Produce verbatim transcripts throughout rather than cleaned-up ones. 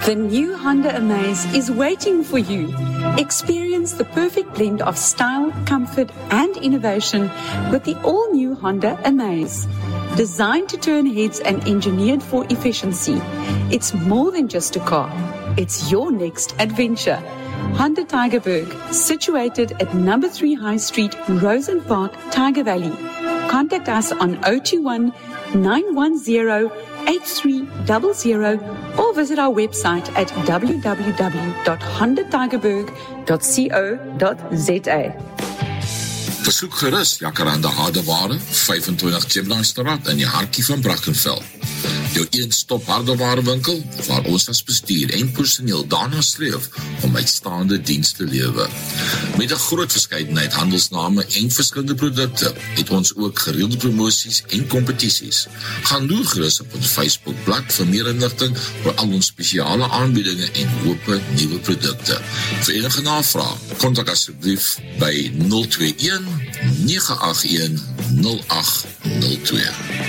The new Honda Amaze is waiting for you. Experience the perfect blend of style, comfort, and innovation with the all-new Honda Amaze. Designed to turn heads and engineered for efficiency, it's more than just a car. It's your next adventure. Honda Tygerberg, situated at number three High Street, Rosen Park, Tiger Valley. Contact us on zero two one, nine one zero, eight three zero zero or visit our website at w w w dot honda tygerberg dot co dot z a. Besoek gerus Jacaranda Hardeware, vyfentwintig Chipmannstraat in die hartjie van Brackenfell. Jou een-stop hardewarewinkel waar ons as bestuur en personeel daarna streef om uitstaande dienste te lewe. Met 'n groot verskeidenheid handelsname en verskillende produkte het ons ook gereelde promosies en kompetisies. Gaan loer gerus op ons Facebookblad vir meer inligting oor al ons spesiale aanbiedinge en hoope nuwe produkte. Vir enige navraag, kontak asseblief by nul twee een, nege agt een, nul agt nul twee.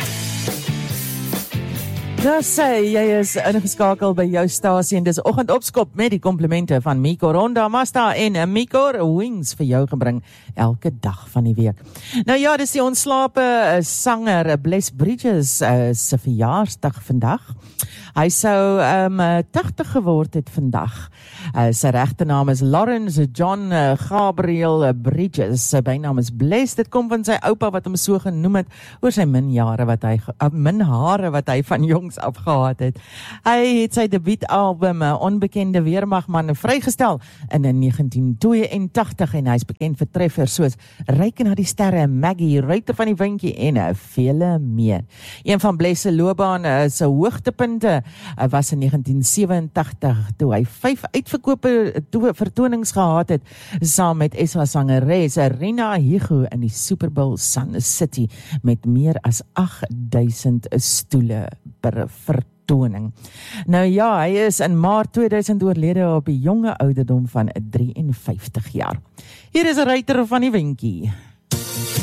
Nou sê, jy is ingeskakel by jou stasie en dis oggendopskop met die komplimente van Mikor Honda, Mazda en Mikor Wings vir jou gebring elke dag van die week. Nou ja, dis die ontslape sanger Bless Bridges uh, se verjaarsdag vandag. Hy sou um, tachtig geword het vandag. Uh, sy regte naam is Lawrence John uh, Gabriel Bridges. Sy bynaam is Bless. Dit kom van sy oupa wat hom so genoem het oor sy min jare wat hy uh, min hare wat hy van jongs afgehad het. Hy het sy debuutalbum uh, Onbekende Weermagman vrygestel in negentien tweeëntagtig en hy is bekend vir treffers soos Ryk na die sterre, Maggie, Ruiter van die Windjie en uh, vele meer. Een van Bless se loopbaan uh, se hoogtepunte uh, was in negentien sewenentagtig toe hy vyf uitverkope vertonings gehad het saam met S A sangeres Rina Higo in die Super Bowl Sun City met meer as agt duisend stoele per vertoning. Nou ja, hy is in Maart tweeduisend oorlede op die jonge ouderdom van drieënvyftig jaar. Hier is 'n Ruiter van die Windjie.